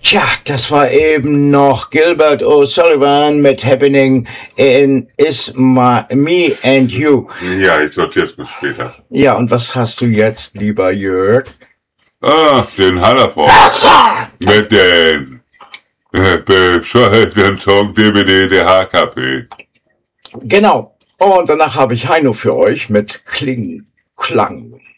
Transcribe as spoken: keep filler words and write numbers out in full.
Tja, das war eben noch Gilbert O'Sullivan mit Happening in Is My, Me and You. Ja, ich sortiere es bis später. Ja, und was hast du jetzt, lieber Jörg? Ah, den Hallerford. Mit den äh, bescheuerten Song D V D der H K P. Genau. Und danach habe ich Heino für euch mit Kling, Klang.